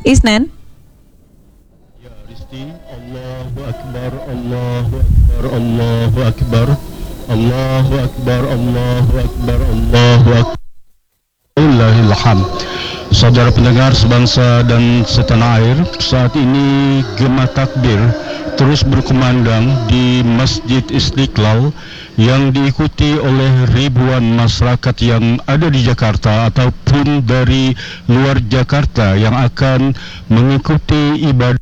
Isnan. Ya Risti, Allahu Akbar, Allahu Akbar, Allahu Akbar, Allahu Akbar, Allahu Akbar, Allahu Akbar. Allahilham. Saudara pendengar sebangsa dan setanah air, saat ini gema takbir terus berkumandang di Masjid Istiqlal yang diikuti oleh ribuan masyarakat yang ada di Jakarta ataupun dari luar Jakarta yang akan mengikuti ibadah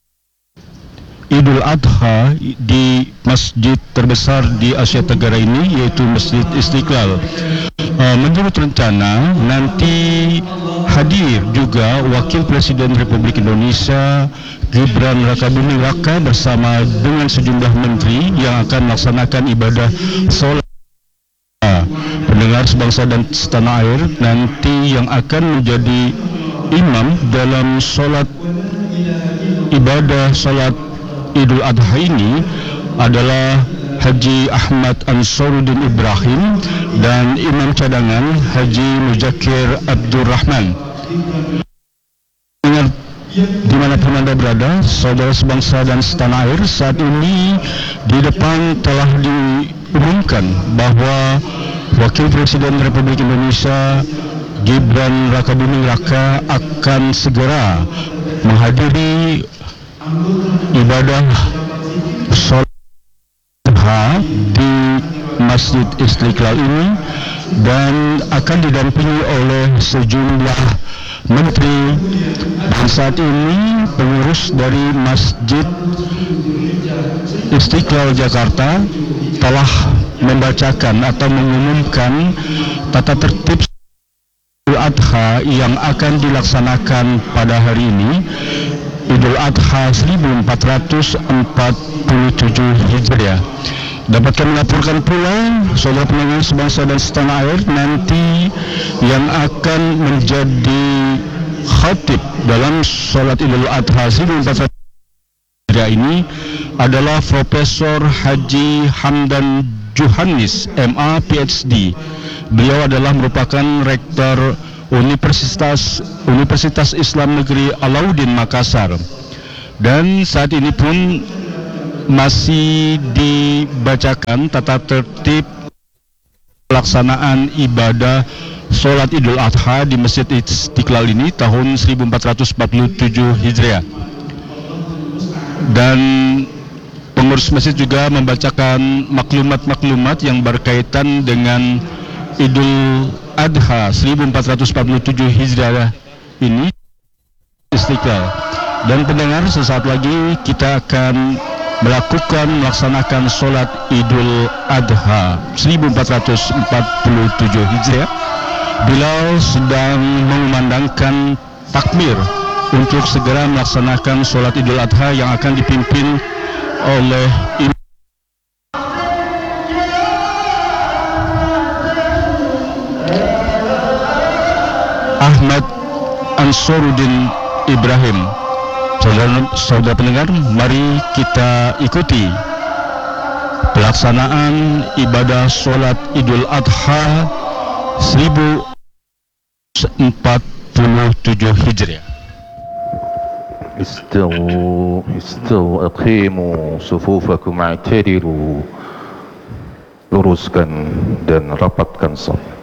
Idul Adha di masjid terbesar di Asia Tenggara ini, yaitu Masjid Istiqlal. Menurut rencana nanti hadir juga Wakil Presiden Republik Indonesia Gibran Rakabuming Raka bersama dengan sejumlah menteri yang akan melaksanakan ibadah sholat. Pendengar sebangsa dan setanah air, nanti yang akan menjadi imam dalam sholat ibadah sholat Idul Adha ini adalah Haji Ahmad Ansaruddin Ibrahim dan Imam Cadangan Haji Muzakir Abdurrahman. Dimanapun Anda berada, saudara sebangsa dan setanah air, saat ini di depan telah diumumkan bahwa Wakil Presiden Republik Indonesia Gibran Rakabuming Raka akan segera menghadiri ibadah sholat di Masjid Istiqlal ini dan akan didampingi oleh sejumlah menteri, dan saat ini pengurus dari Masjid Istiqlal Jakarta telah membacakan atau mengumumkan tata tertib Idul Adha yang akan dilaksanakan pada hari ini, Idul Adha 1447 Hijriah. Dapat kami laporkan pula, saudara pendengar sebangsa dan setanah air, nanti yang akan menjadi khatib dalam sholat Idul Adha 1447 Hijriah ini adalah Profesor Haji Hamdan Johannes, MA PhD. Beliau adalah merupakan rektor Universitas Islam Negeri Alauddin Makassar, dan saat ini pun masih dibacakan tata tertib pelaksanaan ibadah sholat Idul Adha di Masjid Istiqlal ini tahun 1447 Hijriah. Dan pengurus masjid juga membacakan maklumat-maklumat yang berkaitan dengan Idul Adha 1447 Hijriah ini Istiqlal. Dan pendengar, sesaat lagi kita akan melaksanakan sholat Idul Adha 1447 Hijriah. Bilal sedang mengumandangkan takbir untuk segera melaksanakan sholat Idul Adha yang akan dipimpin oleh Imam Ahmad Ansaruddin Ibrahim. Saudara pendengar, mari kita ikuti pelaksanaan ibadah sholat Idul Adha 1447 Hijriah. Istawu aqimu sufufakum a'tadilu, luruskan dan rapatkan saf.